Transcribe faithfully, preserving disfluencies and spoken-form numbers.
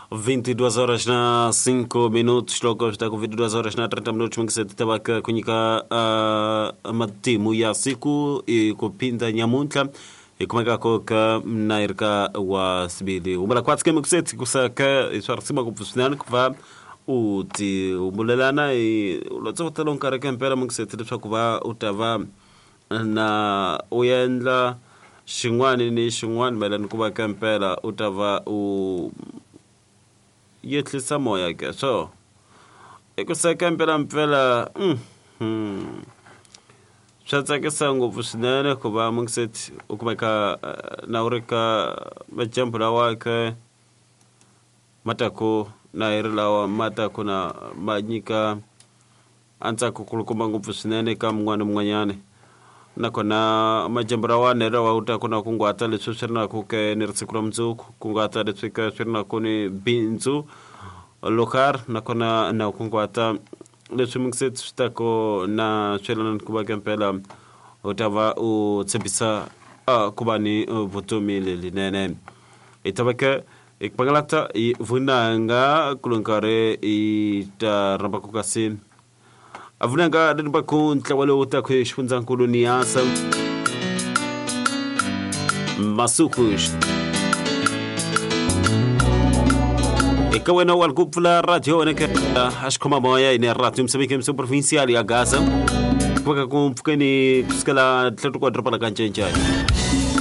vinte e duas horas na cinco minutos, logo está com vinte e duas horas na trinta minutos, mas que estava kunyika a matimu ya siku e kupinda nyamunta e como é que akoka na irka wa sibili umara kwatsi kemu kuseti kusaka iswarsima kufusinana kuva uti umulelana e ulotsa utalon kareka mpera mkuseti lipsa kuva utava na uyendla shingwani ni shingwani mela nikuba kampela utava u yetlisa moya ke so ikuseka mpela mpela mm hmm shatsa ke sango fusinene kuba mungset ukumeka naurika majambo lawa ke matako na irlawa matako na manyika anza kukulukuma ngufusinene kam ngwana mwanyane nakona majambra wa nera wa uta kuna kungwata le susirna kuke nirsikura mzu kungwata le tsika sirna kuni binzu lokar nakona na kungwata le sumingset stako na chelan kuba kempela utava u tsebisa kubani votumi le linene itabaka ikpagalata i vunanga kulunkare ita rabakukasin avunanga deba kun tlawalo uta ku shfunza nkulu ni asa masukush ikawena wal kupla radio neka ashkoma moya ina radio msabike mso provincial ya Gaza kwa kumfukeni kuskala tlatu kwa dropa la kancha nchani